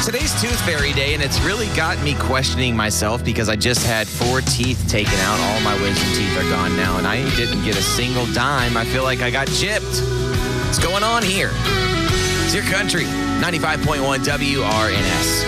Today's Tooth Fairy Day, and it's really got me questioning myself because I just had 4 teeth taken out. All my wisdom teeth are gone now, and I didn't get a single dime. I feel like I got gypped. What's going on here? It's your country. 95.1 WRNS.